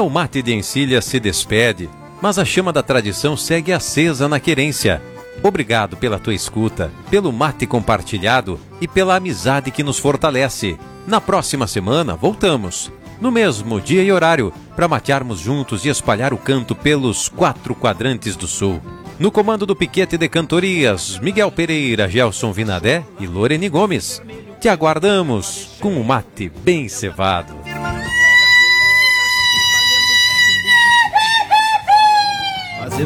o mate de encilha se despede, mas a chama da tradição segue acesa na querência. Obrigado pela tua escuta, pelo mate compartilhado e pela amizade que nos fortalece. Na próxima semana voltamos, no mesmo dia e horário, para matearmos juntos e espalhar o canto pelos 4 quadrantes do sul. No comando do piquete de cantorias, Miguel Pereira, Gelson Vinadé e Lorene Gomes. Te aguardamos com o mate bem cevado.